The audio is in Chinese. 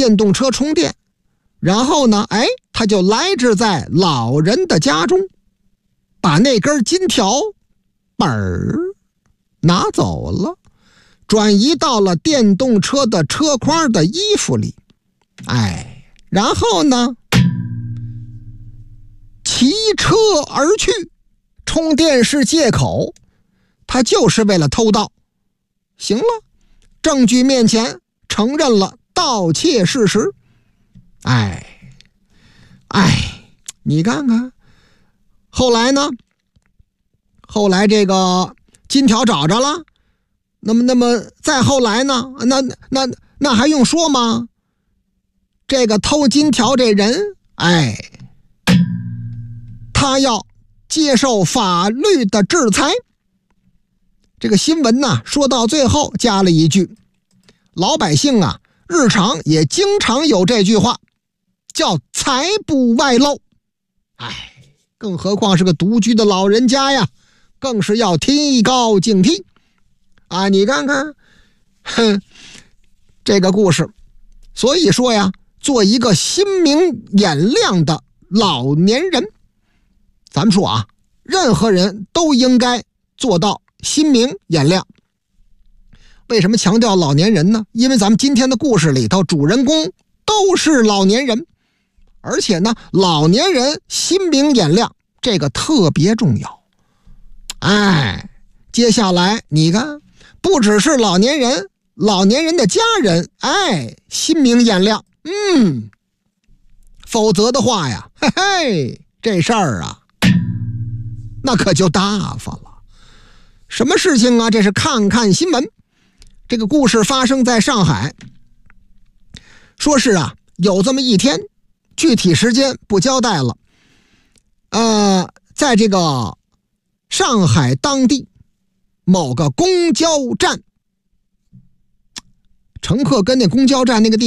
电动车充电，然后呢，他就来至在老人的家中，把那根金条拿走了，转移到了电动车的车筐的衣服里。然后呢，骑车而去。充电是借口，他就是为了偷盗。行了，证据面前承认了盗窃事实。你看看，后来呢？后来这个金条找着了，那么再后来呢？那还用说吗？这个偷金条这人，他要接受法律的制裁。这个新闻呢，说到最后加了一句，老百姓啊，日常也经常有这句话，叫财不外露。更何况是个独居的老人家呀，更是要提高警惕你看看，这个故事。所以说呀，做一个心明眼亮的老年人，咱们说啊，任何人都应该做到心明眼亮。为什么强调老年人呢？因为咱们今天的故事里头主人公都是老年人，而且呢，老年人心明眼亮，这个特别重要。接下来你看，不只是老年人，老年人的家人，心明眼亮。否则的话呀，这事儿啊，那可就大发了。什么事情啊？这是看看新闻。这个故事发生在上海，说是啊，有这么一天，具体时间不交代了。在这个上海当地某个公交站，乘客跟那公交站那个地